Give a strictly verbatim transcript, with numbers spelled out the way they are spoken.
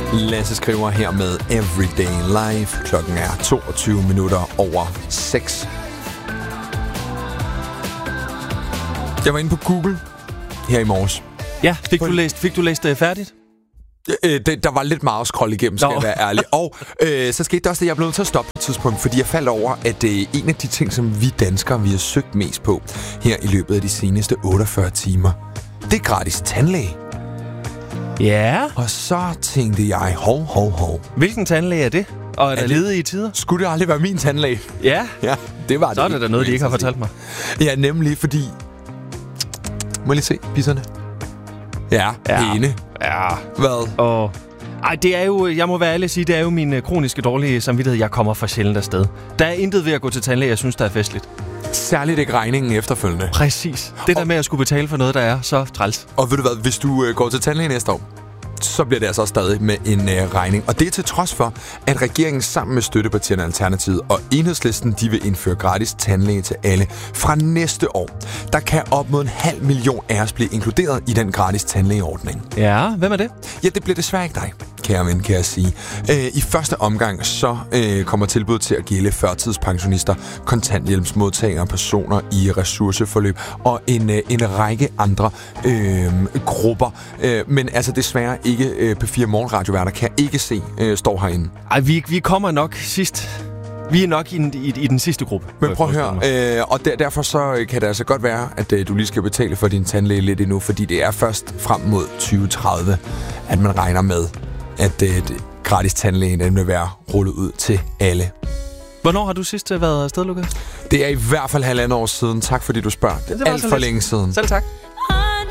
Lasse skriver her med Everyday Life. Klokken er toogtyve minutter over seks. Jeg var inde på Google her i morges. Ja, fik du læst, fik du læst det færdigt? Øh, det, der var lidt meget at scrolle igennem, skal no. jeg være ærlig. Og øh, så skete der også det, jeg blev nødt til at stoppe på et tidspunkt, fordi jeg faldt over, at øh, en af de ting, som vi danskere vi har søgt mest på her i løbet af de seneste otteogfyrre timer, det er gratis tandlæge. Ja. Og så tænkte jeg, hov, hov, hov. Hvilken tandlæge er det? Og er, er der ledige i tider? Skulle det aldrig være min tandlæge? Ja. Ja, det var det. Så er det da noget, de ikke har fortalt mig. Ja, nemlig fordi... Må jeg lige se bisserne? Ja, ja. ene. Ja. Hvad? Og... Ej, det er jo, jeg må være ærlig at sige, det er jo min øh, kroniske dårlige samvittighed. Jeg kommer for sjældent afsted. Der er intet ved at gå til tandlæge, jeg synes, der er festligt. Særligt ikke regningen efterfølgende. Præcis. Det der og, med at skulle betale for noget, der er så træls. Og ved du hvad, hvis du øh, går til tandlæge næste år, så bliver det altså stadig med en øh, regning. Og det er til trods for, at regeringen sammen med støttepartierne Alternativet og Enhedslisten, de vil indføre gratis tandlæge til alle fra næste år. Der kan op mod en halv million af os blive inkluderet i den gratis tandlægeordning. Ja, hvem er det? Ja, det bliver desværre ikke dig, kære ven, kan jeg sige. Øh, I første omgang så øh, kommer tilbuddet til at gælde førtidspensionister, kontanthjælpsmodtagere, personer i ressourceforløb og en, øh, en række andre øh, grupper. Øh, men altså desværre ikke øh, P fire Morgenradioværter kan ikke se øh, står herinde. Ej, vi, vi kommer nok sidst. Vi er nok i, i, i den sidste gruppe. Men prøv at høre, øh, og der, derfor så kan det altså godt være, at øh, du lige skal betale for din tandlæge lidt endnu, fordi det er først frem mod tyve tredive, at man regner med, at øh, gratis tandlægen den vil være rullet ud til alle. Hvornår har du sidst været afsted, Lukas? Det er i hvert fald halvandet år siden. Tak fordi du spørger. Det er alt for længe siden. Selv tak.